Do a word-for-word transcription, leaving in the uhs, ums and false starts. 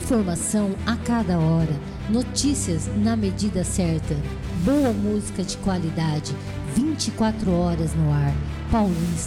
Informação a cada hora, notícias na medida certa, boa música de qualidade, vinte e quatro horas no ar. Paulista